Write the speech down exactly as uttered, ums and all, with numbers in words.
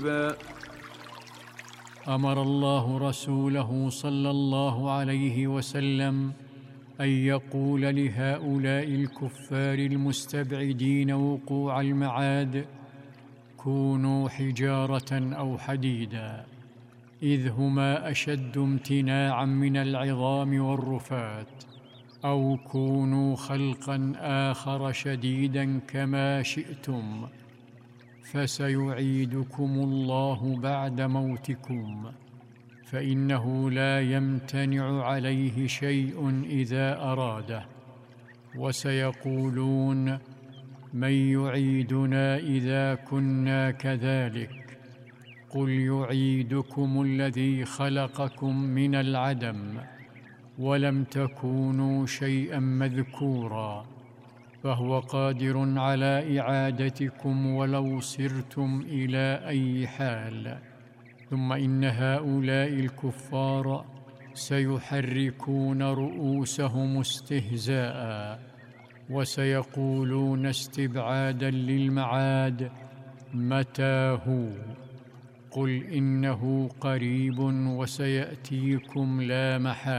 أمر الله رسوله صلى الله عليه وسلم أن يقول لهؤلاء الكفار المستبعدين وقوع المعاد: كونوا حجارة أو حديدا، إذ هما أشد امتناعا من العظام والرفات، أو كونوا خلقا آخر شديدا كما شئتم، فسيعيدكم الله بعد موتكم، فإنه لا يمتنع عليه شيء إذا أراده. وسيقولون: من يعيدنا إذا كنا كذلك؟ قل يعيدكم الذي خلقكم من العدم، ولم تكونوا شيئا مذكورا، فهو قادر على إعادتكم ولو صرتم إلى أي حال. ثم إن هؤلاء الكفار سيحركون رؤوسهم استهزاء، وسيقولون استبعادا للمعاد: متى هو؟ قل إنه قريب وسيأتيكم لا محالة.